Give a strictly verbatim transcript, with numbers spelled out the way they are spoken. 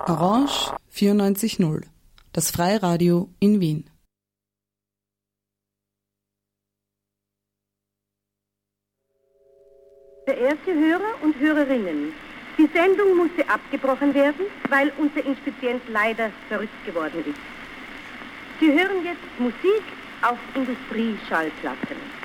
Orange vierundneunzig Komma null, das Freiradio in Wien. Verehrte Hörer und Hörerinnen, die Sendung musste abgebrochen werden, weil unser Inspizient leider verrückt geworden ist. Sie hören jetzt Musik auf Industrieschallplatten.